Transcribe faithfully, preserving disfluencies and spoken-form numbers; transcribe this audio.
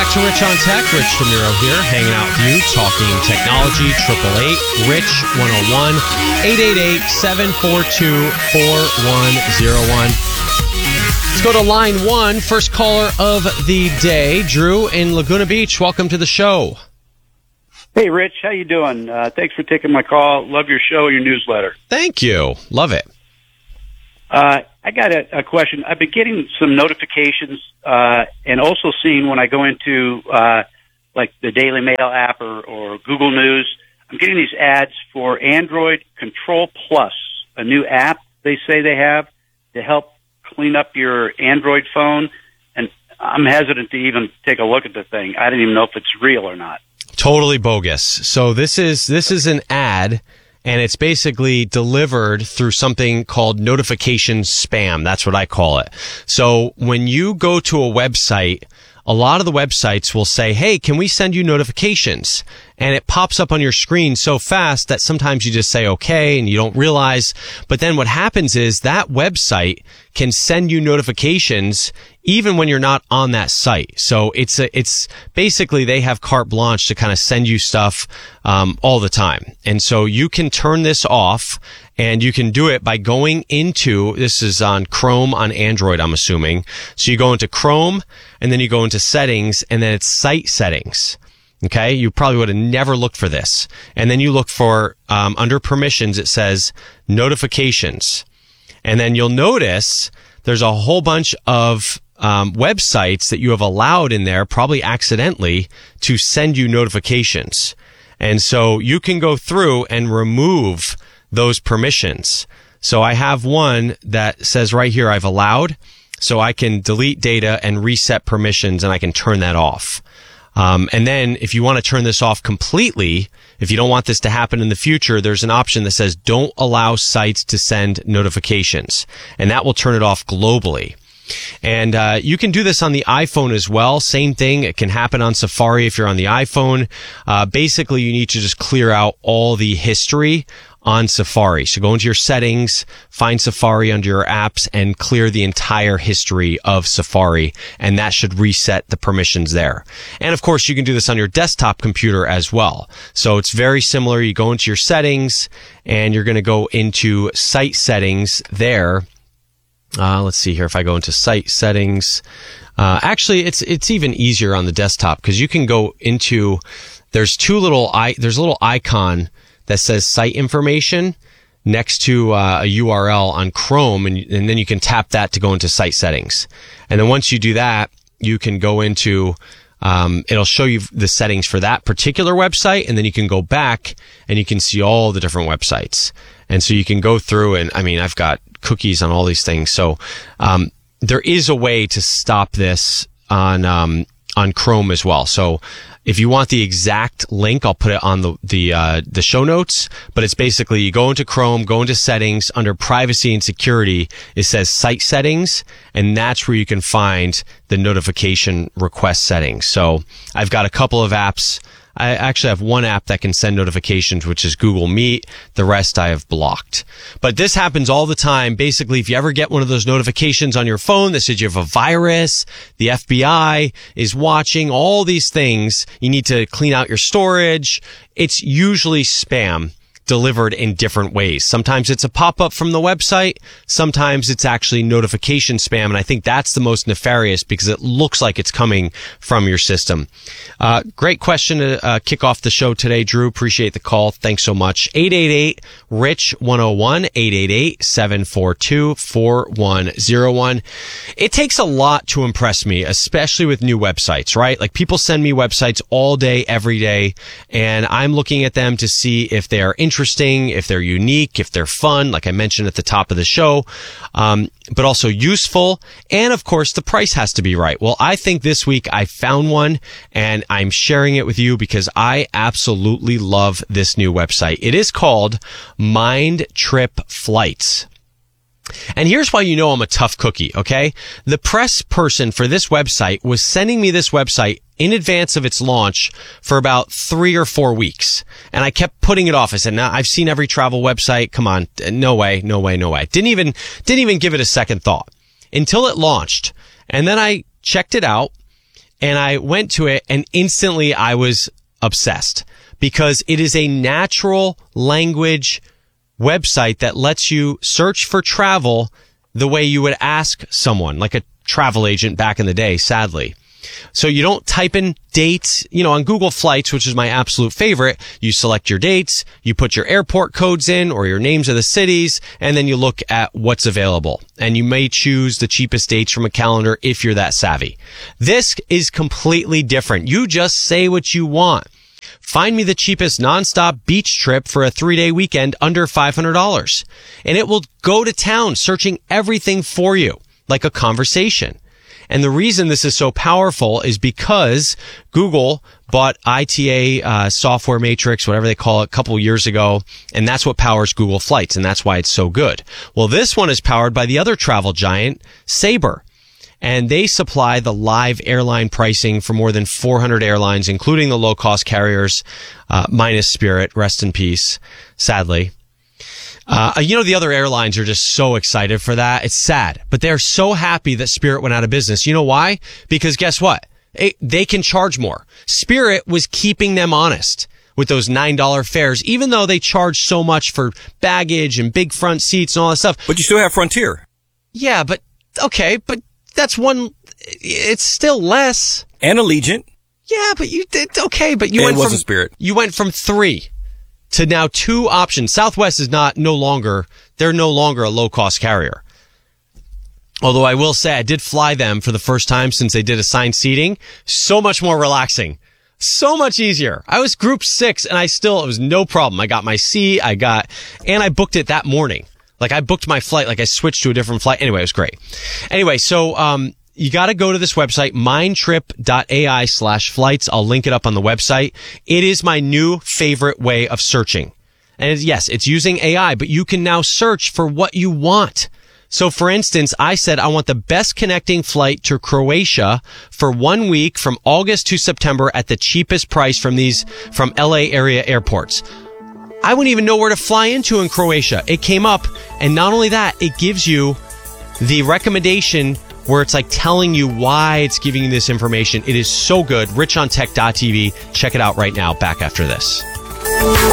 back to Rich on Tech. Rich DeMuro here, hanging out with you, talking technology. Triple eight Rich one oh one, eight eight eight, seven four two, four one zero one. Let's go to line one. First caller of the day, Drew in Laguna Beach. Welcome to the show. Hey, Rich, how you doing? Uh, thanks for taking my call. Love your show, your newsletter. Thank you. Love it. Uh, I got a, a question. I've been getting some notifications uh, and also seeing when I go into uh, like the Daily Mail app or, or Google News, I'm getting these ads for Android Control Plus, a new app they say they have to help clean up your Android phone. And I'm hesitant to even take a look at the thing. I don't even know if it's real or not. Totally bogus. So this is this is an ad, and it's basically delivered through something called notification spam. That's what I call it. So when you go to a website, a lot of the websites will say, hey, can we send you notifications? And it pops up on your screen so fast that sometimes you just say okay and you don't realize. But then what happens is that website can send you notifications even when you're not on that site. So it's a, it's basically they have carte blanche to kind of send you stuff um, all the time. And so you can turn this off, and you can do it by going into, this is on Chrome on Android, I'm assuming. So you go into Chrome, and then you go into settings, and then it's site settings. Okay, you probably would have never looked for this. And then you look for, um, under permissions, it says notifications. And then you'll notice there's a whole bunch of um, websites that you have allowed in there, probably accidentally, to send you notifications. And so you can go through and remove those permissions. So I have one that says right here, I've allowed. So I can delete data and reset permissions, and I can turn that off. Um, and then if you want to turn this off completely, if you don't want this to happen in the future, there's an option that says don't allow sites to send notifications, and that will turn it off globally. And uh, you can do this on the iPhone as well. Same thing. It can happen on Safari if you're on the iPhone. Uh, basically, you need to just clear out all the history on Safari. So go into your settings, find Safari under your apps, and clear the entire history of Safari, and that should reset the permissions there. And of course, you can do this on your desktop computer as well. So it's very similar. You go into your settings, and you're going to go into site settings there. Uh, let's see here. If I go into site settings, uh, actually, it's it's even easier on the desktop because you can go into. There's two little i. There's a little icon that says site information next to uh, a U R L on Chrome, and, and then you can tap that to go into site settings. And then once you do that, you can go into, um, it'll show you the settings for that particular website, and then you can go back and you can see all the different websites. And so you can go through, and I mean, I've got cookies on all these things. So um, there is a way to stop this on um, on Chrome as well. So if you want the exact link, I'll put it on the the uh, the show notes. But it's basically you go into Chrome, go into settings, under privacy and security, it says site settings, and that's where you can find the notification request settings. So I've got a couple of apps. I actually have one app that can send notifications, which is Google Meet. The rest I have blocked. But this happens all the time. Basically, if you ever get one of those notifications on your phone that says you have a virus, the F B I is watching, all these things, you need to clean out your storage. It's usually spam delivered in different ways. Sometimes it's a pop-up from the website. Sometimes it's actually notification spam. And I think that's the most nefarious because it looks like it's coming from your system. Uh, great question to uh, kick off the show today, Drew. Appreciate the call. Thanks so much. eight eight eight, R I C H, one oh one, eight eight eight, seven four two, four one zero one. It takes a lot to impress me, especially with new websites, right? Like people send me websites all day, every day, and I'm looking at them to see if they are interesting, if they're unique, if they're fun, like I mentioned at the top of the show, um, but also useful. And of course, the price has to be right. Well, I think this week I found one, and I'm sharing it with you because I absolutely love this new website. It is called Mind Trip Flights. And here's why you know I'm a tough cookie, okay? The press person for this website was sending me this website in advance of its launch for about three or four weeks. And I kept putting it off. I said, nah, I've seen every travel website. Come on. No way, no way, no way. Didn't even, didn't even give it a second thought until it launched. And then I checked it out. and I went to it, and instantly I was obsessed because it is a natural language website that lets you search for travel the way you would ask someone, like a travel agent back in the day, sadly. So you don't type in dates, you know, on Google Flights, which is my absolute favorite. You select your dates, you put your airport codes in or your names of the cities, and then you look at what's available. And you may choose the cheapest dates from a calendar if you're that savvy. This is completely different. You just say what you want. Find me the cheapest nonstop beach trip for a three-day weekend under five hundred dollars. And it will go to town searching everything for you, like a conversation. And the reason this is so powerful is because Google bought I T A uh, Software Matrix, whatever they call it, a couple years ago, and that's what powers Google Flights, and that's why it's so good. Well, this one is powered by the other travel giant, Sabre, and they supply the live airline pricing for more than four hundred airlines, including the low-cost carriers, uh, minus Spirit, rest in peace, sadly. Uh, you know, the other airlines are just so excited for that. It's sad, but they're so happy that Spirit went out of business. You know why? Because guess what? It, they can charge more. Spirit was keeping them honest with those nine dollar fares, even though they charge so much for baggage and big front seats and all that stuff. But you still have Frontier. Yeah, but okay, but that's one, it's still less. And Allegiant. Yeah, but you did, okay, but you and went was from, a Spirit. You went from three to now two options. Southwest is not no longer, they're no longer a low-cost carrier. Although I will say I did fly them for the first time since they did assigned seating. So much more relaxing. So much easier. I was group six and I still, it was no problem. I got my seat, I got, and I booked it that morning. Like I booked my flight, like I switched to a different flight. Anyway, it was great. Anyway, so, um, you got to go to this website, mindtrip.ai slash flights. I'll link it up on the website. It is my new favorite way of searching. And it's, yes, it's using A I, but you can now search for what you want. So for instance, I said I want the best connecting flight to Croatia for one week from August to September at the cheapest price from these, from L A area airports. I wouldn't even know where to fly into in Croatia. It came up, and not only that, it gives you the recommendation where it's like telling you why it's giving you this information. It is so good. rich on tech dot t v. Check it out right now. Back after this.